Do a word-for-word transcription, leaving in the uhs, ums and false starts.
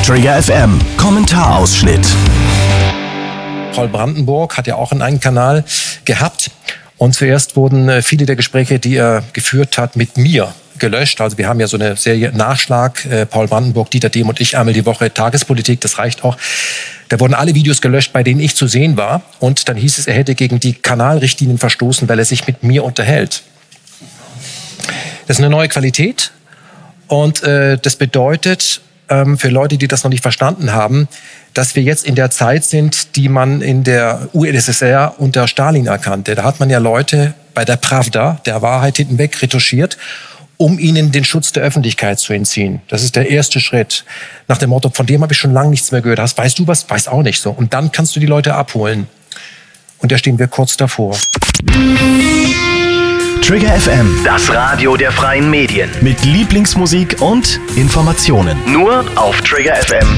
Trigger F M Kommentarausschnitt. Paul Brandenburg hat ja auch einen eigenen Kanal gehabt. Und zuerst wurden viele der Gespräche, die er geführt hat, mit mir gelöscht. Also wir haben ja so eine Serie Nachschlag, äh, Paul Brandenburg, Dieter Dehm und ich, einmal die Woche Tagespolitik, das reicht auch. Da wurden alle Videos gelöscht, bei denen ich zu sehen war. Und dann hieß es, er hätte gegen die Kanalrichtlinien verstoßen, weil er sich mit mir unterhält. Das ist eine neue Qualität. Und äh, das bedeutet, ähm, für Leute, die das noch nicht verstanden haben, dass wir jetzt in der Zeit sind, die man in der U S S R unter Stalin erkannte. Da hat man ja Leute bei der Pravda, der Wahrheit hintenweg, retuschiert, um ihnen den Schutz der Öffentlichkeit zu entziehen. Das ist der erste Schritt. Nach dem Motto, von dem habe ich schon lange nichts mehr gehört. Hast, weißt du was? Weiß auch nicht so. Und dann kannst du die Leute abholen. Und da stehen wir kurz davor. Trigger F M, Das Radio der freien Medien. mit Lieblingsmusik und Informationen. Nur auf Trigger F M.